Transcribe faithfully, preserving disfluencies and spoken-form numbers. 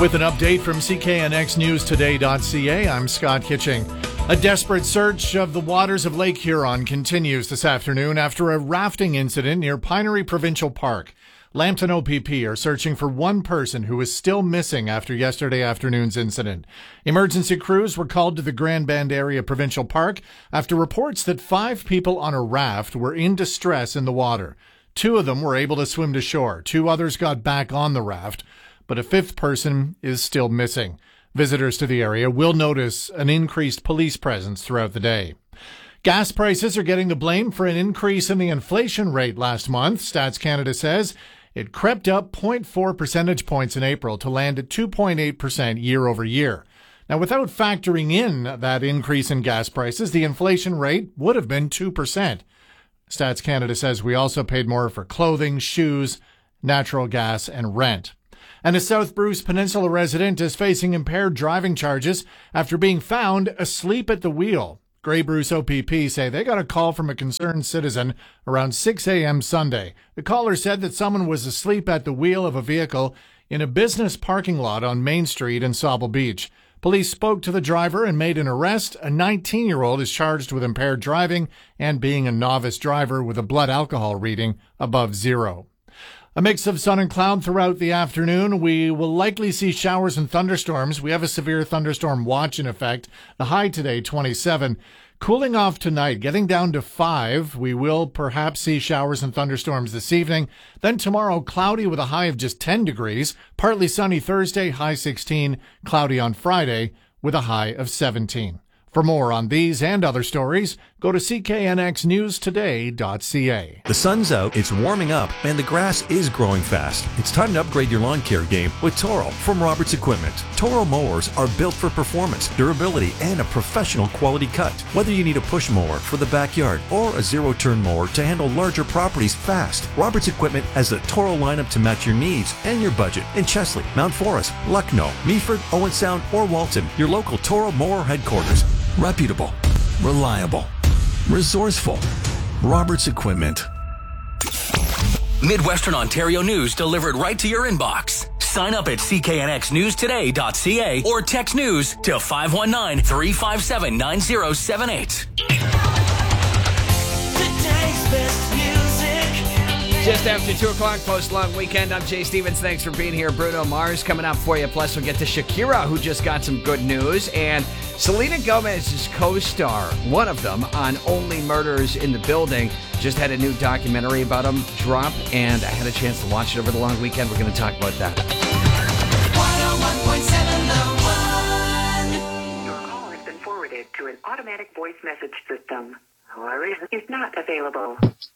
With an update from C K N X News Today dot C A, I'm Scott Kitching. A desperate search of the waters of Lake Huron continues this afternoon after a rafting incident near Pinery Provincial Park. Lambton O P P are searching for one person who is still missing after yesterday afternoon's incident. Emergency crews were called to the Grand Band Area Provincial Park after reports that five people on a raft were in distress in the water. Two of them were able to swim to shore. Two others got back on the raft, but a fifth person is still missing. Visitors to the area will notice an increased police presence throughout the day. Gas prices are getting the blame for an increase in the inflation rate last month. Stats Canada says it crept up zero point four percentage points in April to land at two point eight percent year over year. Now, without factoring in that increase in gas prices, the inflation rate would have been two percent. Stats Canada says we also paid more for clothing, shoes, natural gas, and rent. And a South Bruce Peninsula resident is facing impaired driving charges after being found asleep at the wheel. Grey Bruce O P P say they got a call from a concerned citizen around six a.m. Sunday. The caller said that someone was asleep at the wheel of a vehicle in a business parking lot on Main Street in Sauble Beach. Police spoke to the driver and made an arrest. A nineteen-year-old is charged with impaired driving and being a novice driver with a blood alcohol reading above zero. A mix of sun and cloud throughout the afternoon. We will likely see showers and thunderstorms. We have a severe thunderstorm watch in effect. The high today, twenty-seven. Cooling off tonight, getting down to five. We will perhaps see showers and thunderstorms this evening. Then tomorrow, cloudy with a high of just ten degrees. Partly sunny Thursday, high sixteen. Cloudy on Friday with a high of seventeen. For more on these and other stories, go to C K N X News Today dot C A. The sun's out, it's warming up, and the grass is growing fast. It's time to upgrade your lawn care game with Toro from Roberts Equipment. Toro mowers are built for performance, durability, and a professional quality cut. Whether you need a push mower for the backyard or a zero-turn mower to handle larger properties fast, Roberts Equipment has the Toro lineup to match your needs and your budget in Chesley, Mount Forest, Lucknow, Meaford, Owen Sound, or Walton. Your local Toro mower headquarters. Reputable, reliable, resourceful. Roberts Equipment. Midwestern Ontario news delivered right to your inbox. Sign up at C K N X News Today dot C A or text news to five one nine, three five seven, nine zero seven eight. Just after two o'clock, post-long weekend. I'm Jay Stevens. Thanks for being here. Bruno Mars coming up for you. Plus, we'll get to Shakira, who just got some good news. And Selena Gomez's co-star, one of them, on Only Murders in the Building, just had a new documentary about him drop, and I had a chance to watch it over the long weekend. We're going to talk about that. one oh one point seven The One. Your call has been forwarded to an automatic voice message system. However, is not available.